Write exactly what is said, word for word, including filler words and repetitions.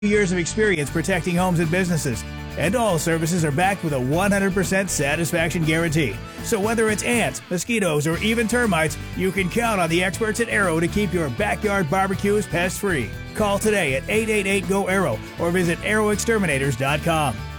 years of experience protecting homes and businesses. And all services are backed with a one hundred percent satisfaction guarantee. So whether it's ants, mosquitoes, or even termites, you can count on the experts at Arrow to keep your backyard barbecues pest-free. Call today at eight eight eight, G O, A R R O W or visit arrow exterminators dot com.